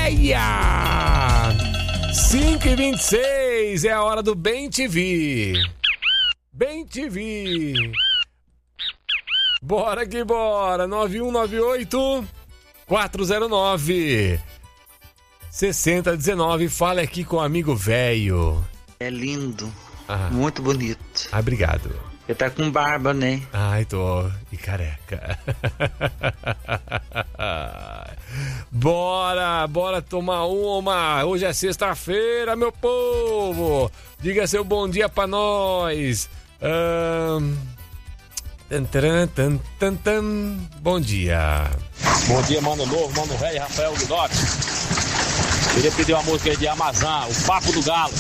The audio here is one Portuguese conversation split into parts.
véia! 5h26 é a hora do Bem TV. Bem TV. Bora que bora. 9198-409-6019. Fala aqui com o amigo velho. É lindo. Muito bonito. Obrigado. Ele tá com barba, né? Ai, tô. E careca. Bora tomar uma. Hoje é sexta-feira, meu povo. Diga seu bom dia pra nós. Bom dia. Bom dia, mano novo, mano velho, Rafael Guidotti. Queria pedir uma música aí de Amazon, O Papo do Galo.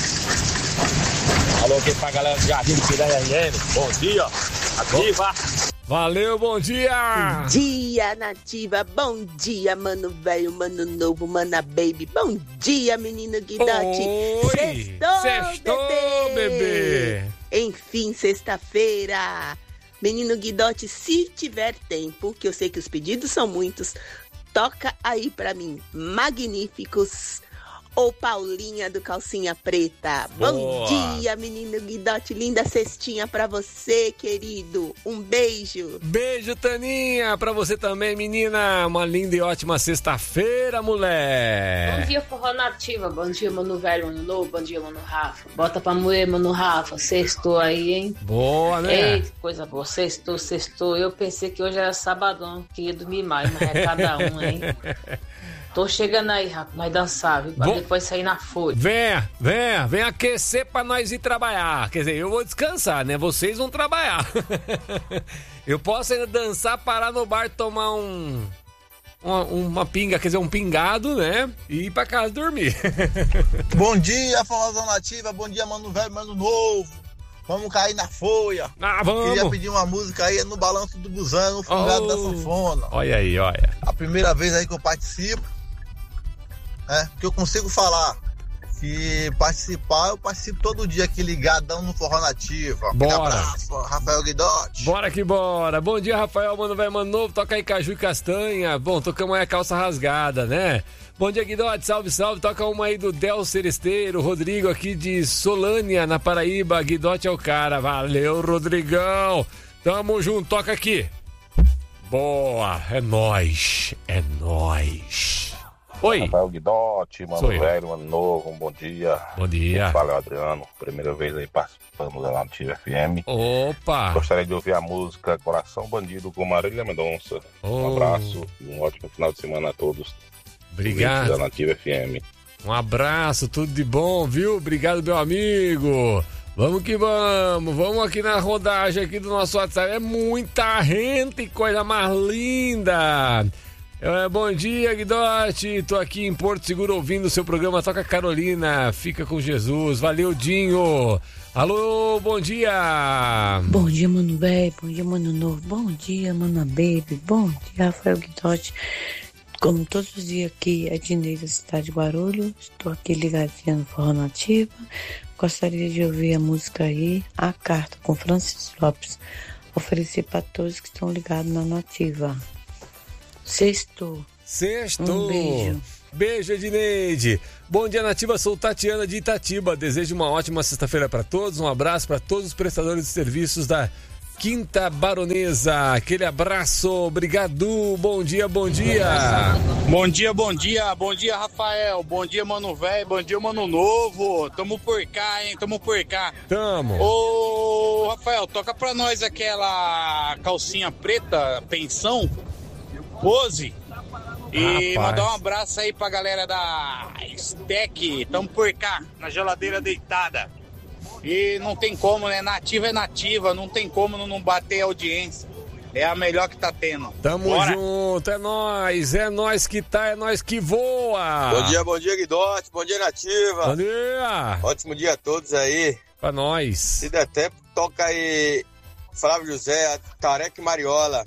Alô aqui pra galera do Jardim do Piranha RN. Bom dia, ativa. Valeu, bom dia. Bom dia, Nativa. Bom dia, mano velho, mano novo, mana baby. Bom dia, menino Guidotti. Oi. Sextou, bebê. Enfim, sexta-feira. Menino Guidotti, se tiver tempo, que eu sei que os pedidos são muitos, toca aí pra mim, Magníficos ou Paulinha do Calcinha Preta. Boa. Bom dia, menino Guidotti, linda cestinha pra você, querido. Um beijo. Beijo, Taninha, pra você também, menina. Uma linda e ótima sexta-feira, mulher. Bom dia, Forró Nativa. Bom dia, mano velho, mano novo. Bom dia, mano Rafa. Bota pra moer, mano Rafa. Sextou aí, hein? Boa, né? Eita, coisa boa. Sextou. Eu pensei que hoje era sabadão, que ia dormir mais, mas é cada um, hein? Tô chegando aí, rapaz, nós dançar, viu? Pra depois sair na folha. Vem aquecer pra nós ir trabalhar. Quer dizer, eu vou descansar, né? Vocês vão trabalhar. Eu posso ainda dançar, parar no bar, tomar uma pinga, quer dizer, um pingado, né? E ir pra casa dormir. Bom dia, Forrozão Nativa. Bom dia, mano velho, mano novo. Vamos cair na folha. Vamos. Queria pedir uma música aí no Balanço do Busão, no Fungado da Sanfona. Olha aí, olha. A primeira vez aí que eu participo, que eu consigo falar. Que participar, eu participo todo dia aqui ligadão no Forró Nativa. Bora. Abraço, Rafael Guidotti. Bora que bora. Bom dia, Rafael, mano velho, mano novo. Toca aí Caju e Castanha. Bom, tocamos aí a Calça Rasgada, né? Bom dia, Guidotti, salve, salve. Toca uma aí do Del Seresteiro, Rodrigo aqui de Solânia, na Paraíba. Guidotti é o cara. Valeu, Rodrigão. Tamo junto, toca aqui. Boa, é nóis. Oi. Rafael Guidotti, mano velho, mano novo, bom dia. Bom dia. Valeu, Adriano. Primeira vez aí participando da Nativa FM. Opa. Gostaria de ouvir a música Coração Bandido com Marília Mendonça. Um abraço e um ótimo final de semana a todos. Obrigado. Da Nativa FM. Um abraço, tudo de bom, viu? Obrigado, meu amigo. Vamos que vamos. Vamos aqui na rodagem aqui do nosso WhatsApp. É muita gente, coisa mais linda. Bom dia, Guidotti. Tô aqui em Porto Seguro ouvindo o seu programa. Toca Carolina, fica com Jesus. Valeu, Dinho. Alô, bom dia. Bom dia, mano velho. Bom dia, mano novo. Bom dia, mana baby. Bom dia, Rafael Guidotti. Como todos os dias aqui, é Dinei da cidade de Guarulhos. Estou aqui ligadinha no Forró Nativa. Gostaria de ouvir a música aí, A Carta, com Francis Lopes. Oferecer para todos que estão ligados na Nativa. Sextou. Um beijo. Beijo, Edneide. Bom dia, Nativa. Sou Tatiana de Itatiba. Desejo uma ótima sexta-feira para todos. Um abraço para todos os prestadores de serviços da Quinta Baronesa. Aquele abraço. Obrigado. Bom dia, bom dia. Bom dia, bom dia. Bom dia, Rafael. Bom dia, mano velho. Bom dia, mano novo. Tamo por cá, hein? Tamo por cá. Tamo. Ô, Rafael, toca pra nós aquela calcinha preta, pensão. Pose. E mandar um abraço aí pra galera da Stack. Tamo por cá, na geladeira deitada. E não tem como, né? Nativa é nativa, não tem como não bater a audiência. É a melhor que tá tendo. Tamo junto, é nóis que tá, é nóis que voa. Bom dia, Guidotti, bom dia, Nativa. Bom dia. Ótimo dia a todos aí. Pra nós. Se der tempo, toca aí Flávio José, Tareca e Mariola.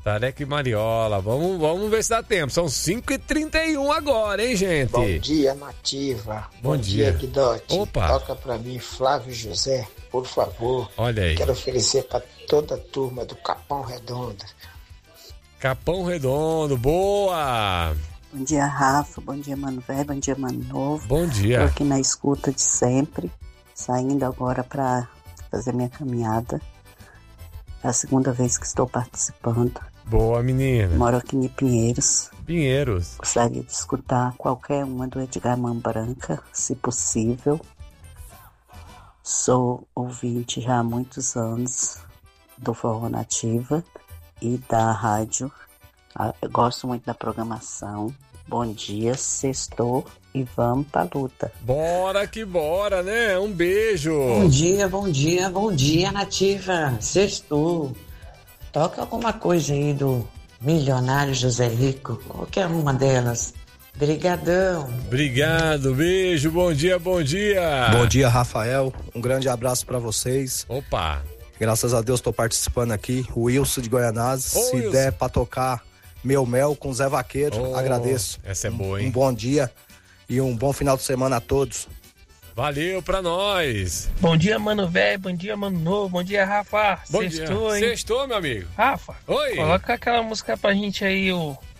Vamos ver se dá tempo. São 5h31 agora, hein, gente? Bom dia, Nativa. Bom dia, Guidotti. Opa. Toca pra mim Flávio José, por favor. Olha aí. Quero oferecer pra toda a turma do Capão Redondo. Capão Redondo, boa. Bom dia, Rafa. Bom dia, Mano Velho. Bom dia, Mano Novo. Bom dia. Estou aqui na escuta de sempre, saindo agora para fazer minha caminhada. É a segunda vez que estou participando. Boa, menina. Moro aqui em Pinheiros. Pinheiros. Gostaria de escutar qualquer uma do Edgar Mão Branca, se possível. Sou ouvinte já há muitos anos do Forró Nativa e da rádio. Eu gosto muito da programação. Bom dia, sextou e vamos pra luta. Bora que bora, né? Um beijo. Bom dia, Nativa. Sextou. Toca alguma coisa aí do Milionário José Rico, qualquer uma delas. Brigadão. Obrigado, beijo, bom dia. Bom dia, Rafael. Um grande abraço pra vocês. Opa. Graças a Deus tô participando aqui. O Wilson de Goianazes. Se Wilson. der pra tocar Meu Mel com Zé Vaqueiro, agradeço. Essa é boa, hein? Um bom dia e um bom final de semana a todos. Valeu pra nós. Bom dia, Mano Velho. Bom dia, Mano Novo. Bom dia, Rafa. Bom Sextou, dia. hein? Sextou, meu amigo. Rafa, oi. Coloca aquela música pra gente aí,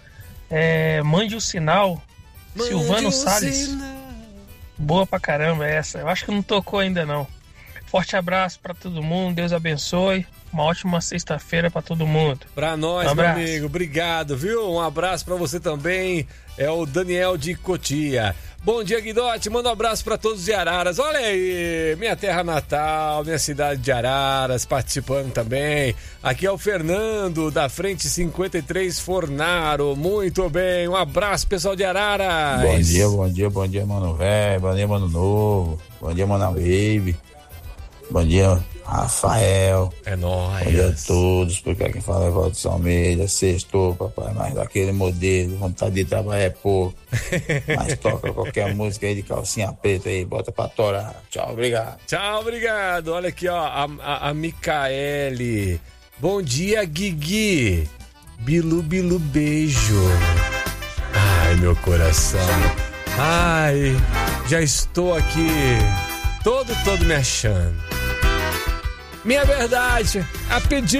Mande o Sinal, Silvano Salles. Boa pra caramba essa. Eu acho que não tocou ainda não. Forte abraço pra todo mundo. Deus abençoe. Uma ótima sexta-feira pra todo mundo. Pra nós, meu amigo. Obrigado, viu? Um abraço pra você também. É o Daniel de Cotia. Bom dia, Guidotti. Manda um abraço pra todos de Araras. Olha aí, minha terra natal, minha cidade de Araras, participando também. Aqui é o Fernando, da Frente 53 Fornaro. Muito bem. Um abraço, pessoal de Araras. Bom dia, Mano Velho. Bom dia, Mano Novo. Bom dia, Mano Baby. Bom dia, Rafael. É nóis. Bom dia a todos, porque aqui fala é Valdo Almeida. Sextou, papai, mas daquele modelo, vontade de trabalhar é pouco. Mas toca qualquer música aí de calcinha preta aí, bota pra torar. Tchau, obrigado. Tchau, obrigado. Olha aqui, ó, a Micaele. Bom dia, Guigui. Bilu, bilu, beijo. Ai, meu coração. Ai, já estou aqui todo me achando. Minha verdade, a pedir